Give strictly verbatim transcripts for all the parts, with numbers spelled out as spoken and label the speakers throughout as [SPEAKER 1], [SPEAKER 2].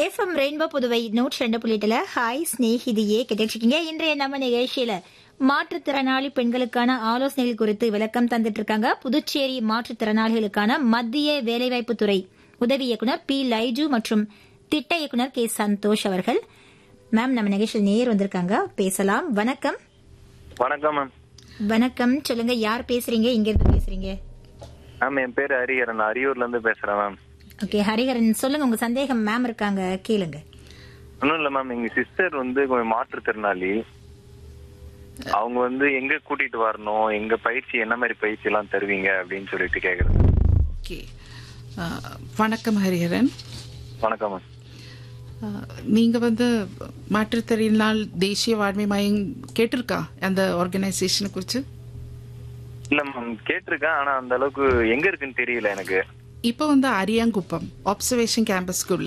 [SPEAKER 1] FM rainbow Puduvai நூற்றி ரெண்டு புள்ளிட்டுல hi ஸ்நேகிதியே கேட்டுருக்கீங்க. இன்றைய நம்ம நிகழ்ச்சியில மாற்றுத்திறனாளி பெண்களுக்கான ஆலோசனைகள் குறித்து விளக்கம் தந்துட்டு இருக்காங்க புதுச்சேரி மாற்றுத்திறனாளிகளுக்கான மத்திய வேலைவாய்ப்பு துறை உதவி இயக்குனர் பி லைஜு மற்றும் திட்ட இயக்குனர் கே சந்தோஷ் அவர்கள். மேம், நம்ம நிகழ்ச்சியில் நேர் வந்திருக்காங்க, பேசலாம். வணக்கம்.
[SPEAKER 2] வணக்கம் மேம்.
[SPEAKER 1] வணக்கம், சொல்லுங்க, யார் பேசுறீங்க, இங்க இருந்து பேசுறீங்க?
[SPEAKER 2] மேம், என் பேரு ஹரிஹரன், அரியூர்ல இருந்து பேசுறேன் மேம்.
[SPEAKER 1] ஓகே ஹரிஹரன், சொல்லுங்க, உங்க சந்தேகம் மேம் இருக்காங்க, கேளுங்க.
[SPEAKER 2] ஒன்னும் இல்ல மேம், எங்க சிஸ்டர் வந்து கொஞ்சம் மாற்றுத்திறனாளி. அவங்க வந்து எங்க கூட்டிட்டு வரணும், எங்க பயிற்சி என்ன மாதிரி பயிற்சி எல்லாம் தருவீங்க அப்படின்னு சொல்லிட்டு கேக்குறேன்.
[SPEAKER 3] ஓகே, வணக்கம் ஹரிஹரன்.
[SPEAKER 2] வணக்கம் மேம்.
[SPEAKER 3] நீங்க வந்து மாற்றுத்திறனாளி தேசிய வாழ்மை மையம் கேட்டிருக்கா அந்த ஆர்கனைசேஷனை குறிச்சு?
[SPEAKER 2] இல்ல மேம், கேட்டிருக்கேன், ஆனா அந்த அளவுக்கு எங்க இருக்குன்னு தெரியல எனக்கு.
[SPEAKER 3] இப்ப வந்து அரியாங்குப்பம் ஆப்சர்வேஷன் கேம்பஸ்குள்ள.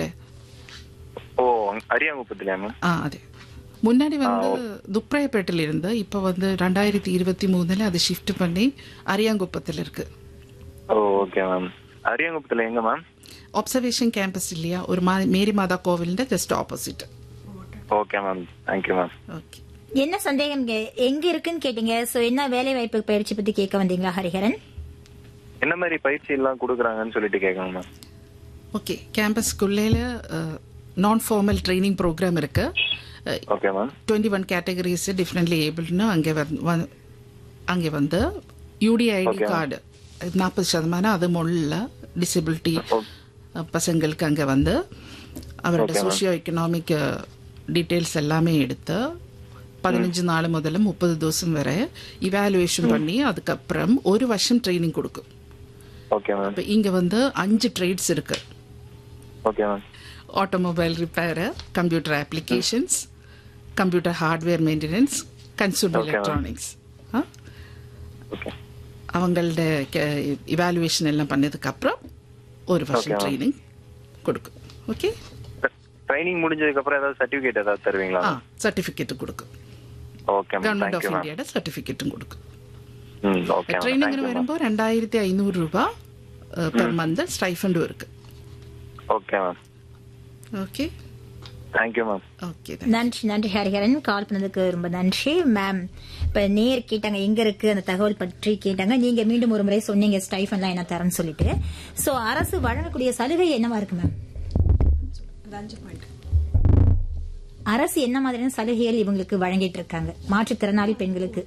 [SPEAKER 2] ஓ, அரியாங்குப்பத்திலயா மேம்?
[SPEAKER 3] ஆ, அதே. முன்னாடி வந்து துப்ராயப்பேட்டில் இருந்து இப்ப வந்து ரெண்டாயிரத்தி இருபத்தி மூணுல அதை ஷிஃப்ட் பண்ணி அரியாங்குப்பத்தில் இருக்கு.
[SPEAKER 2] ஓ, ஓகே மேம். அரியாங்குப்பத்துல எங்க மேம்?
[SPEAKER 3] ஆப்சர்வேஷன் கேம்பஸ் இல்லையா, ஒரு மேரி மாதா கோவில் just opposite.
[SPEAKER 2] Okay ma'am, thank you ma'am.
[SPEAKER 3] Okay,
[SPEAKER 1] என்ன சந்தேகம் எங்க இருக்குன்னு கேட்டீங்க. சோ என்ன வேலை வாய்ப்பு பயிற்சி பத்தி கேட்க வந்தீங்களா ஹரிஹரன்?
[SPEAKER 2] என்ன மாதிரி பயிற்சி எல்லாம் கொடுக்குறாங்கன்னு சொல்லிட்டு கேட்கணும் மேம்.
[SPEAKER 3] ஓகே, கேம்பஸ்குள்ளே நான் ஃபார்மல் ட்ரைனிங் ப்ரோக்ராம் இருக்கு.
[SPEAKER 2] Okay ma'am.
[SPEAKER 3] Twenty one categories differently ஏபிள்னு அங்கே வந்து அங்கே வந்து யூடிஐடி கார்டு நாற்பது சதமானம் அது முள்ள டிசபிலிட்டி பசங்களுக்கு அங்கே வந்து அவரோட சோஷியோ எக்கனாமிக் டீட்டெயில்ஸ் எல்லாமே எடுத்து பதினஞ்சு நாள் முதல்ல முப்பது தோசம் வரை இவாலுவேஷன் பண்ணி அதுக்கப்புறம் ஒரு வருஷம் ட்ரைனிங் கொடுக்கும். இப்போ இங்க வந்து அஞ்சு ட்ரேட்ஸ் இருக்கு. Automobile repair, computer applications, computer hardware maintenance, consumer electronics. அவங்களோட இவாலுவேஷன் எல்லாம் பண்ணதுக்கு அப்புறம் ஒரு வருஷம் ட்ரைனிங் கொடுக்கும். ஓகே,
[SPEAKER 2] ட்ரைனிங் முடிஞ்சதுக்கு அப்புறம் ஏதாவது சர்டிபிகேட் ஏதாவது தருவீங்களா?
[SPEAKER 3] சர்டிபிகேட் கொடுக்கும்.
[SPEAKER 2] ஓகே,
[SPEAKER 3] கவர்மெண்ட் ஆஃப் இந்தியாவோட சர்டிபிகேட்டும் கொடுக்கும். ட்ரைனிங் வரும்போது ரெண்டாயிரத்தி ஐநூறு ரூபாய் பெர் மந்த் ஸ்டைஃபண்டும் இருக்கு.
[SPEAKER 2] Okay ma'am.
[SPEAKER 3] Okay,
[SPEAKER 2] thank you ma'am.
[SPEAKER 3] Okay,
[SPEAKER 1] நன்றி நன்றி ஹரிஹரன், கால் பண்ணதுக்கு ரொம்ப நன்றி மேம். இப்ப நேர் கேட்டாங்க எங்க இருக்கு அந்த தகவல் பற்றி கேட்டாங்க. நீங்க மீண்டும் ஒரு முறை சொன்னீங்க ஸ்டைஃபன்லாம் என்ன தரேன்னு சொல்லிட்டு. சோ அரசு வழங்கக்கூடிய சலுகை என்னவா இருக்கு மேம்? அரசு என்ன மாதிரியான சலுகைகள் இவங்களுக்கு வழங்கிட்டு இருக்காங்க மாற்றுத்திறனாளி பெண்களுக்கு?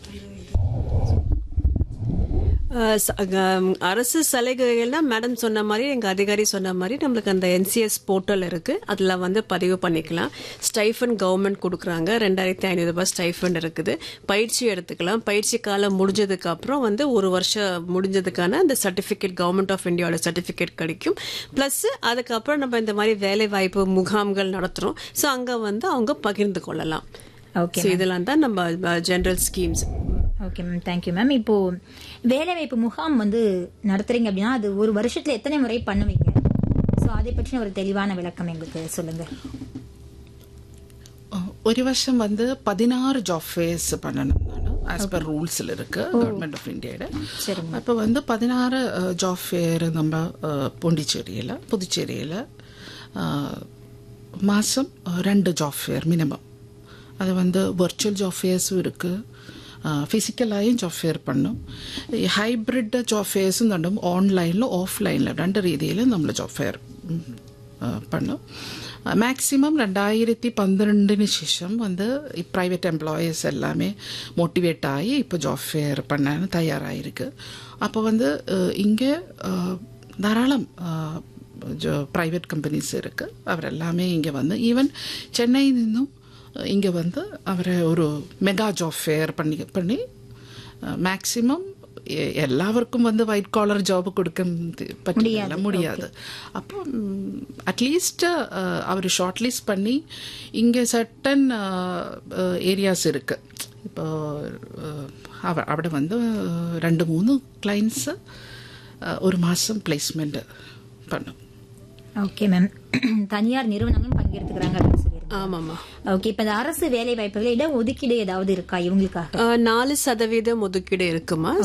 [SPEAKER 4] அரசு சலுகைகள்னா மேடம் சொன்ன மாதிரி எங்க அதிகாரி சொன்ன மாதிரி நம்மளுக்கு அந்த என்சிஎஸ் போர்ட்டல் இருக்கு, அதுல வந்து பதிவு பண்ணிக்கலாம். ஸ்டைஃபன் கவர்மெண்ட் கொடுக்குறாங்க, ரெண்டாயிரத்தி ஐநூறு ரூபாய் ஸ்டைஃபன் இருக்குது. பயிற்சி எடுத்துக்கலாம். பயிற்சி காலம் முடிஞ்சதுக்கு அப்புறம் வந்து ஒரு வருஷம் முடிஞ்சதுக்கான அந்த சர்டிபிகேட் கவர்மெண்ட் ஆஃப் இந்தியாவோட சர்டிபிகேட் கிடைக்கும். பிளஸ் அதுக்கப்புறம் நம்ம இந்த மாதிரி வேலை வாய்ப்பு முகாம்கள் நடத்துறோம். ஸோ அங்க வந்து அவங்க பகிர்ந்து கொள்ளலாம். இதெல்லாம் தான் நம்ம general schemes.
[SPEAKER 1] Okay ma'am, thank you ma'am. இப்போ வேலைவாய்ப்பு முகாம் வந்து நடத்துறீங்க அப்படின்னா அது ஒரு வருஷத்துல எத்தனை முறை பண்ணுவீங்க? ஸோ அதை பற்றின ஒரு தெளிவான விளக்கம் எங்களுக்கு சொல்லுங்க.
[SPEAKER 3] ஒரு வருஷம் வந்து பதினாறு ஜாப் ஃபேர்ஸ் பண்ணணும் ஆஸ் பர் ரூல்ஸ்ல இருக்கு கவர்மெண்ட் ஆஃப் இந்தியாவோட. அப்போ வந்து பதினாறு ஜாப் ஃபேர் நம்ம பாண்டிச்சேரியில புதுச்சேரியில மாசம் ரெண்டு ஜாப் ஃபேர் மினிமம். அது வந்து வர்ச்சுவல் ஜாப் ஃபேர்ஸும் இருக்கு, ஃபிசிக்கலாயும் ஜாப் ஃபேர் பண்ணும். ഹൈബ്രിഡ് ജോബ് ഫെയർസും കണ്ടും ഓൺലൈനിലും ഓഫ്ലൈനിലും രണ്ട് രീതിയിലും നമ്മൾ ജോബ് ഫെയർ பண்ணும். மேக்ஸிமம் ரெண்டாயிரத்தி பன்னிரெண்டுன்னு சேஷம் வந்து ப்ரைவேட் எம்ப்ளாயீஸ் எல்லாமே மோட்டிவேட் ஆகி இப்போ ஜாப் ஃபேர் பண்ண தயாராகிருக்கு. அப்போ வந்து இங்கே தாராளம் ப்ரைவேட் கம்பெனிஸ் இருக்கு. அவர் எல்லாமே இங்கே வந்து ஈவன் சென்னை நின்னும் இங்கே வந்து அவரை ஒரு மெகா ஜாப் ஃபேர் பண்ணி பண்ணி மேக்சிமம் எல்லாருக்கும் வந்து ஒயிட் காலர் ஜாப் கொடுக்க பற்றியல முடியாது. அப்போ அட்லீஸ்ட் அவர் ஷார்ட் லிஸ்ட் பண்ணி இங்கே சர்டன் ஏரியாஸ் இருக்கு. இப்போ அவ അവിടെ வந்து ரெண்டு மூணு கிளைண்ட்ஸ் ஒரு மாதம் பிளேஸ்மெண்ட் பண்ணும்.
[SPEAKER 1] ஓகே மேம், தனியார் நிறுவனங்களும் பங்கெடுத்துக்கிறாங்க அப்படின்னு சொல்லியிருக்காங்க.
[SPEAKER 4] ஆமாமா.
[SPEAKER 1] ஓகே, இப்ப இந்த அரசு வேலை வாய்ப்புகள் இட ஒதுக்கீடு ஏதாவது இருக்கா இவங்களுக்காக?
[SPEAKER 4] நாலு சதவீதம் ஒதுக்கீடு இருக்குமா?